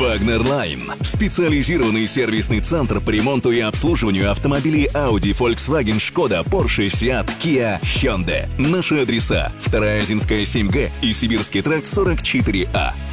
Wagner Line – специализированный сервисный центр по ремонту и обслуживанию автомобилей Audi, Volkswagen, Skoda, Porsche, Seat, Kia, Hyundai. Наши адреса: 2-я Озинская 7Г и Сибирский тракт 44А.